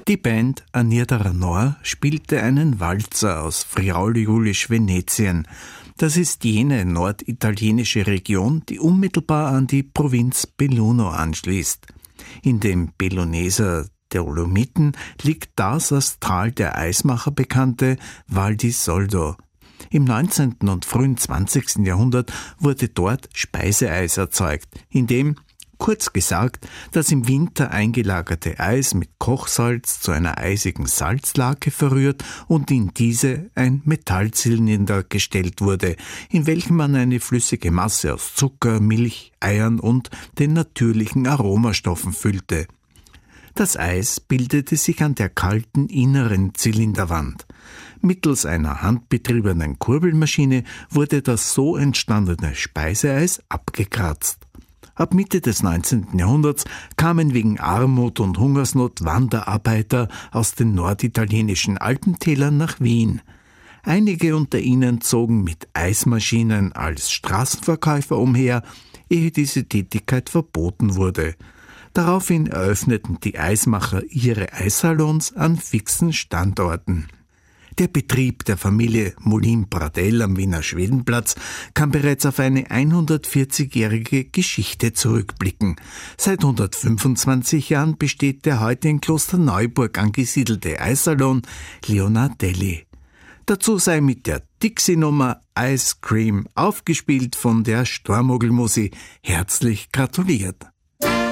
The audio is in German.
Die Band Anirda Nor spielte einen Walzer aus Friaul-Julisch-Venetien. Das ist jene norditalienische Region, die unmittelbar an die Provinz Belluno anschließt. In dem Belluneser Dolomiten liegt das als Tal der Eismacher bekannte Val di Soldo. Im 19. und frühen 20. Jahrhundert wurde dort Speiseeis erzeugt, in dem, kurz gesagt, das im Winter eingelagerte Eis mit Kochsalz zu einer eisigen Salzlake verrührt und in diese ein Metallzylinder gestellt wurde, in welchem man eine flüssige Masse aus Zucker, Milch, Eiern und den natürlichen Aromastoffen füllte. Das Eis bildete sich an der kalten inneren Zylinderwand. Mittels einer handbetriebenen Kurbelmaschine wurde das so entstandene Speiseeis abgekratzt. Ab Mitte des 19. Jahrhunderts kamen wegen Armut und Hungersnot Wanderarbeiter aus den norditalienischen Alpentälern nach Wien. Einige unter ihnen zogen mit Eismaschinen als Straßenverkäufer umher, ehe diese Tätigkeit verboten wurde. Daraufhin eröffneten die Eismacher ihre Eissalons an fixen Standorten. Der Betrieb der Familie Molin Pradel am Wiener Schwedenplatz kann bereits auf eine 140-jährige Geschichte zurückblicken. Seit 125 Jahren besteht der heute in Klosterneuburg angesiedelte Eissalon Leonardelli. Dazu sei mit der Dixie-Nummer Ice Cream aufgespielt von der Stormogelmusi herzlich gratuliert.